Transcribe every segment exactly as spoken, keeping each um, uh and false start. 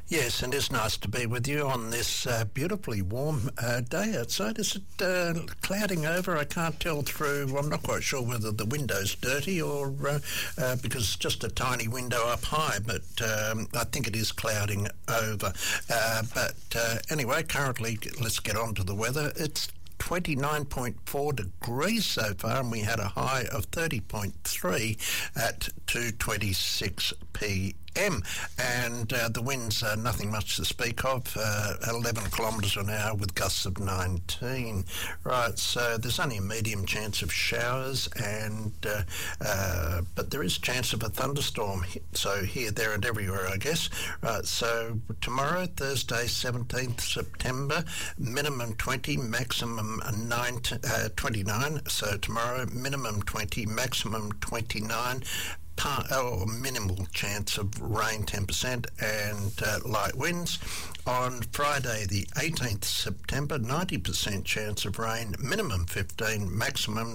Yes, and it's nice to be with you on this uh, beautifully warm uh, day outside. Is it uh, clouding over? I can't tell through. I'm not quite sure whether the window's dirty or uh, uh, because it's just a tiny window up high, but um, I think it is clouding over. Uh, but uh, anyway, currently, let's get on to the weather. It's twenty-nine point four degrees so far, and we had a high of thirty point three at two twenty-six p m, and uh, the winds are nothing much to speak of, uh, eleven kilometres an hour with gusts of nineteen. Right, so there's only a medium chance of showers, and uh, uh, but there is chance of a thunderstorm, so here, there and everywhere, I guess. Right, so tomorrow, Thursday, seventeenth September, minimum twenty, maximum nine, uh, twenty-nine, so tomorrow, minimum twenty, maximum twenty-nine, Par, oh, minimal chance of rain ten percent and uh, light winds. On Friday the eighteenth September, ninety percent chance of rain, minimum fifteen, maximum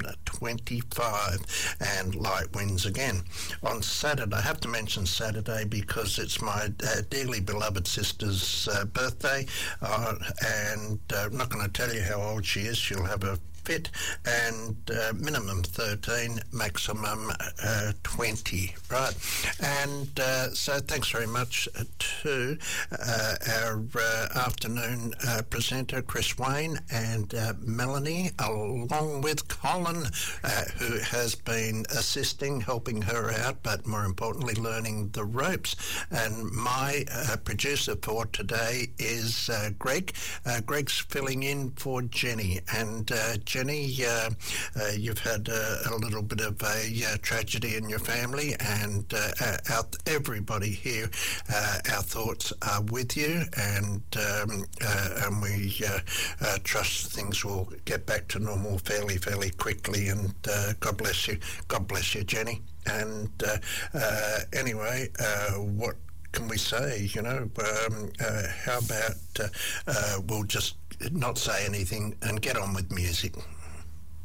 twenty-five, and light winds again. On Saturday, I have to mention Saturday because it's my uh, dearly beloved sister's uh, birthday, uh, and uh, I'm not going to tell you how old she is. She'll have a fit, and uh, minimum thirteen, maximum uh, twenty, right? And uh, so thanks very much to uh, our uh, afternoon uh, presenter, Chris Wayne, and uh, Melanie, along with Colin, uh, who has been assisting, helping her out, but more importantly, learning the ropes. And my uh, producer for today is uh, Greg. Uh, Greg's filling in for Jenny, and uh, Jenny, uh, uh, you've had uh, a little bit of a uh, tragedy in your family, and uh, our, everybody here, uh, our thoughts are with you, and um, uh, and we uh, uh, trust things will get back to normal fairly, fairly quickly. And uh, God bless you, God bless you, Jenny. And uh, uh, anyway, uh, what can we say? You know, um, uh, how about uh, uh, we'll just not say anything and get on with music.